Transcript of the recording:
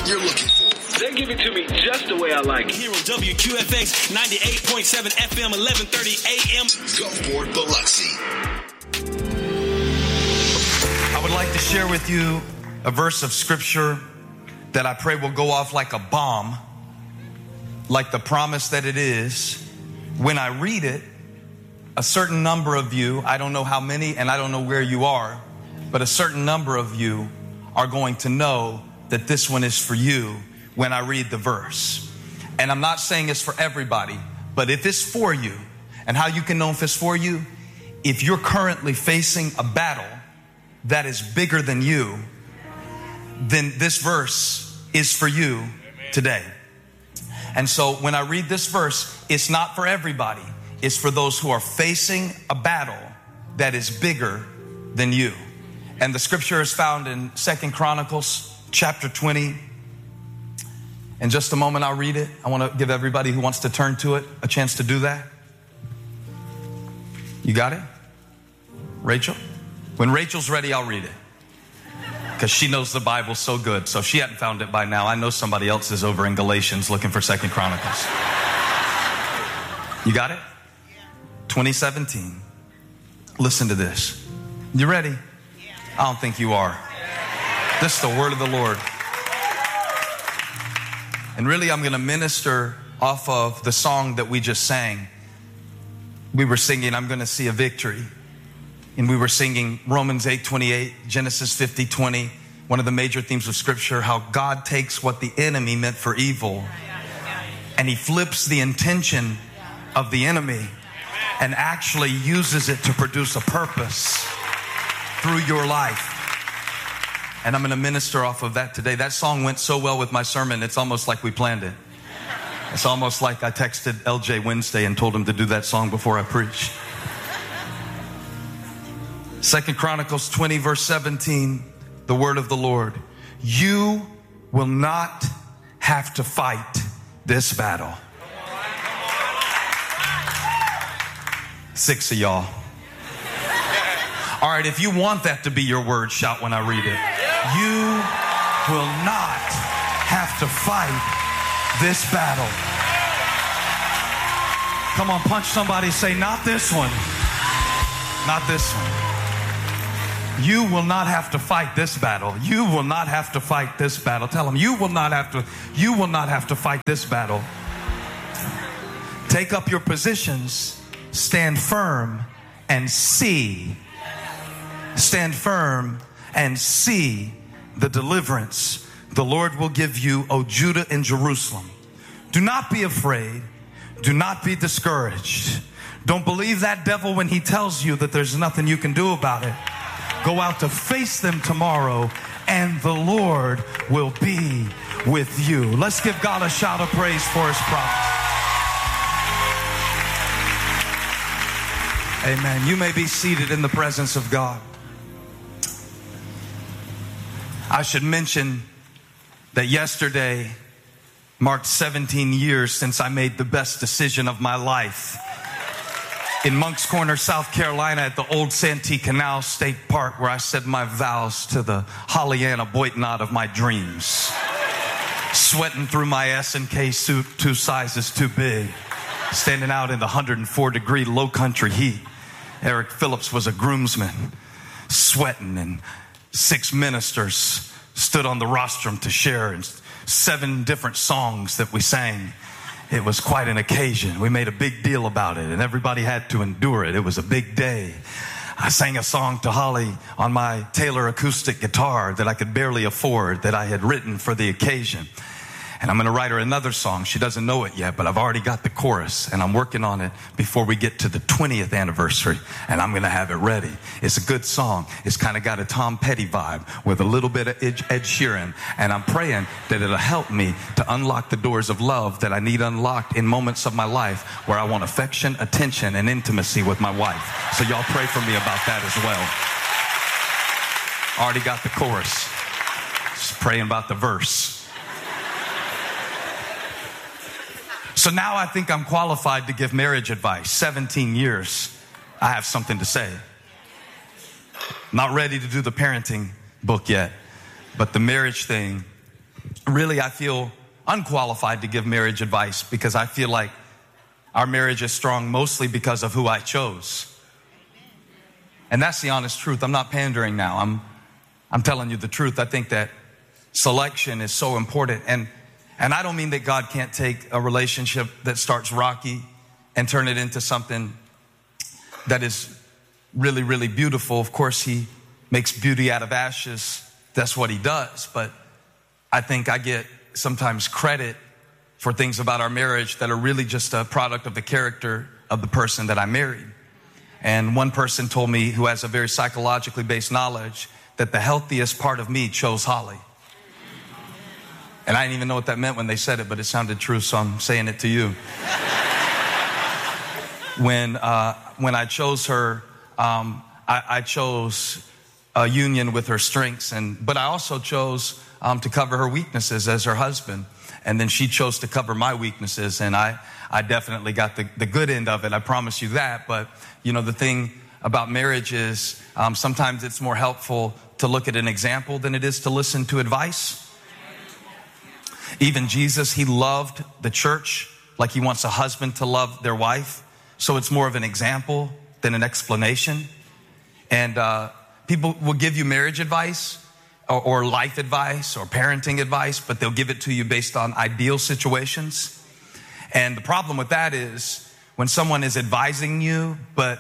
what you're looking for. They give it to me just the way I like it. Here on WQFX 98.7 FM 1130 AM. Gulfport, Biloxi. I would like to share with you a verse of scripture that I pray will go off like a bomb, like the promise that it is. When I read it, a certain number of you, I don't know how many and I don't know where you are, but a certain number of you are going to know that this one is for you when I read the verse. And I'm not saying it's for everybody, but if it's for you, and how you can know if it's for you, if you're currently facing a battle that is bigger than you, then this verse is for you today. And so when I read this verse, it's not for everybody. It's for those who are facing a battle that is bigger than you. And the scripture is found in 2 Chronicles chapter 20. In just a moment, I'll read it. I want to give everybody who wants to turn to it a chance to do that. You got it? Rachel? When Rachel's ready, I'll read it. Because she knows the Bible so good. So if she hadn't found it by now, I know somebody else is over in Galatians looking for 2 Chronicles. You got it? 2017. Listen to this. You ready? I don't think you are. This is the word of the Lord. And really, I'm going to minister off of the song that we just sang. We were singing, I'm going to see a victory. And we were singing Romans 8:28, Genesis 50:20, one of the major themes of scripture, how God takes what the enemy meant for evil and he flips the intention of the enemy and actually uses it to produce a purpose through your life. And I'm going to minister off of that today. That song went so well with my sermon, it's almost like we planned it. It's almost like I texted LJ Wednesday and told him to do that song before I preach. 2 Chronicles 20 verse 17, the word of the Lord. You will not have to fight this battle. 6 of y'all. All right, if you want that to be your word, shout when I read it. You will not have to fight this battle. Come on, punch somebody, say, not this one. Not this one. You will not have to fight this battle. You will not have to fight this battle. Tell them, you will not have to fight this battle. Take up your positions, stand firm, and see. Stand firm and see the deliverance the Lord will give you, O Judah and Jerusalem. Do not be afraid. Do not be discouraged. Don't believe that devil when he tells you that there's nothing you can do about it. Go out to face them tomorrow, and the Lord will be with you. Let's give God a shout of praise for his promise. Amen. You may be seated in the presence of God. I should mention that yesterday marked 17 years since I made the best decision of my life. In Moncks Corner, South Carolina, at the old Santee Canal State Park, where I said my vows to the Hollyanna Boitnott of my dreams. Sweating through my S&K suit 2 sizes too big. Standing out in the 104-degree low country heat. Eric Phillips was a groomsman. Sweating, and 6 ministers stood on the rostrum to share 7 different songs that we sang. It was quite an occasion. We made a big deal about it, and everybody had to endure it. It was a big day. I sang a song to Holly on my Taylor acoustic guitar that I could barely afford, that I had written for the occasion. And I'm going to write her another song. She doesn't know it yet, but I've already got the chorus, and I'm working on it before we get to the 20th anniversary, and I'm going to have it ready. It's a good song. It's kind of got a Tom Petty vibe with a little bit of Ed Sheeran, and I'm praying that it'll help me to unlock the doors of love that I need unlocked in moments of my life where I want affection, attention, and intimacy with my wife. So y'all pray for me about that as well. Already got the chorus. Just praying about the verse. So now I think I'm qualified to give marriage advice. 17 years, I have something to say. Not ready to do the parenting book yet, but the marriage thing, really I feel unqualified to give marriage advice because I feel like our marriage is strong mostly because of who I chose. And that's the honest truth. I'm not pandering now. I'm telling you the truth. I think that selection is so important. And I don't mean that God can't take a relationship that starts rocky and turn it into something that is really, really beautiful. Of course, he makes beauty out of ashes. That's what he does. But I think I get sometimes credit for things about our marriage that are really just a product of the character of the person that I married. And one person told me, who has a very psychologically based knowledge, that the healthiest part of me chose Holly. And I didn't even know what that meant when they said it, but it sounded true, so I'm saying it to you. When I chose her, I chose a union with her strengths, but I also chose to cover her weaknesses as her husband. And then she chose to cover my weaknesses, and I definitely got the good end of it. I promise you that. But, you know, the thing about marriage is sometimes it's more helpful to look at an example than it is to listen to advice. Even Jesus, he loved the church like he wants a husband to love their wife. So it's more of an example than an explanation. And people will give you marriage advice or life advice or parenting advice, but they'll give it to you based on ideal situations. And the problem with that is when someone is advising you, but